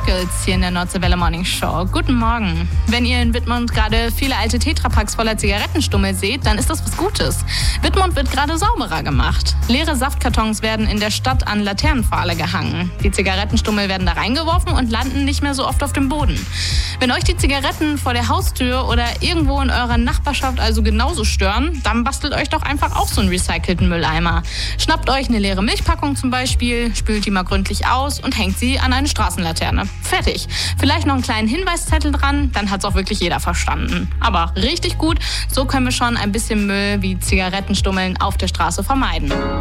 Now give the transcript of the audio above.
Merkels hier in der Nordseewelle Morning Show. Guten Morgen. Wenn ihr in Wittmund gerade viele alte Tetrapacks voller Zigarettenstummel seht, dann ist das was Gutes. Wittmund wird gerade sauberer gemacht. Leere Saftkartons werden in der Stadt an Laternenpfahle gehangen. Die Zigarettenstummel werden da reingeworfen und landen nicht mehr so oft auf dem Boden. Wenn euch die Zigaretten vor der Haustür oder irgendwo in eurer Nachbarschaft also genauso stören, dann bastelt euch doch einfach auch so einen recycelten Mülleimer. Schnappt euch eine leere Milchpackung zum Beispiel, spült die mal gründlich aus und hängt sie an eine Straßenlaterne. Fertig. Vielleicht noch einen kleinen Hinweiszettel dran, dann hat's auch wirklich jeder verstanden. Aber richtig gut, so können wir schon ein bisschen Müll wie Zigarettenstummeln auf der Straße vermeiden.